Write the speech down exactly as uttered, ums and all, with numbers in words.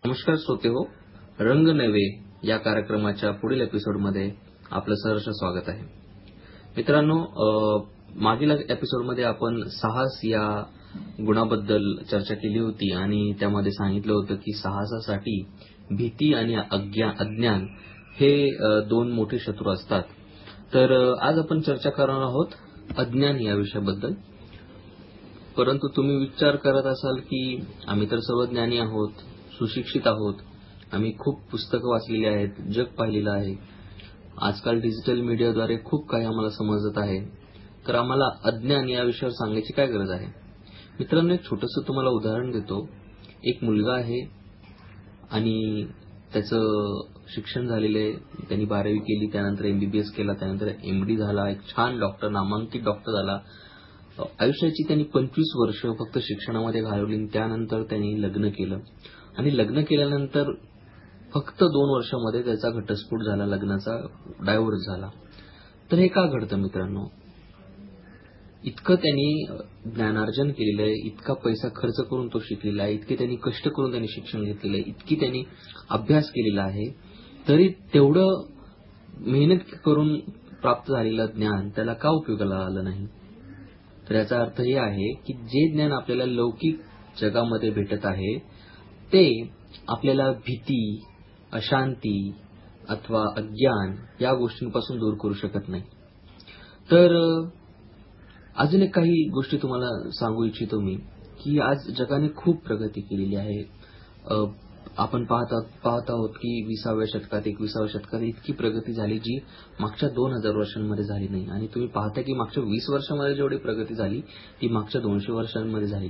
नमस्कार श्रोते हो, रंग नवे या कार्यक्रमाच्या पुढील एपिसोडमध्ये आपलं सहर्ष स्वागत आहे. मित्रांनो, मागील एपिसोडमध्ये आपण साहस या गुणाबद्दल चर्चा केली होती आणि त्यामध्ये सांगितलं होतं की साहसासाठी भीती आणि अज्ञान हे दोन मोठे शत्रू असतात. तर आज आपण चर्चा करणार आहोत अज्ञान या विषयाबद्दल. परंतु तुम्ही विचार करत असाल की आम्ही तर सर्व ज्ञानी आहोत, सुशिक्षित आहोत, आम्ही खूप पुस्तकं वाचलेली आहेत, जग पाहिलेलं आहे, आजकाल डिजिटल मीडियाद्वारे खूप काही आम्हाला समजत आहे, तर आम्हाला अज्ञान या विषयावर सांगायची काय गरज आहे. मित्रांनो, एक छोटंसं तुम्हाला उदाहरण देतो. एक मुलगा आहे आणि त्याचं शिक्षण झालेलं आहे. त्यांनी बारावी केली, त्यानंतर एमबीबीएस केला, त्यानंतर एमडी झाला, एक छान डॉक्टर, नामांकित डॉक्टर झाला. आयुष्याची त्यांनी पंचवीस वर्ष फक्त शिक्षणामध्ये घालवली. त्यानंतर त्यांनी लग्न केलं आणि लग्न केल्यानंतर फक्त दोन वर्षामध्ये त्याचा घटस्फोट झाला, लग्नाचा डायव्होर्स झाला. तर हे का घडतं मित्रांनो? इतकं त्यांनी ज्ञानार्जन केलेलं आहे, इतका पैसा खर्च करून तो शिकलेला आहे, इतके त्यांनी कष्ट करून त्यांनी शिक्षण घेतलेलं आहे, इतकी त्यांनी अभ्यास केलेला आहे, तरी तेवढं मेहनत करून प्राप्त झालेलं ज्ञान त्याला का उपयोगाला आलं नाही? तर याचा अर्थ हे आहे की जे ज्ञान आपल्याला लौकिक जगामध्ये भेटत आहे ते आपल्याला भीती, अशांती अथवा अज्ञान या गोष्टींपासून दूर करू शकत नाही. तर अजून एक काही गोष्टी तुम्हाला सांगू इच्छितो मी की आज जगाने खूप प्रगती केलेली आहे. आपण पाहत पाहत आहोत की विसाव्या शतकात एकविसाव्या शतकात इतकी प्रगती झाली जी मागच्या दोन हजार वर्षांमध्ये झाली नाही. आणि तुम्ही पाहता की मागच्या वीस वर्षांमध्ये जेवढी प्रगती झाली ती मागच्या दोनशे वर्षांमध्ये झाली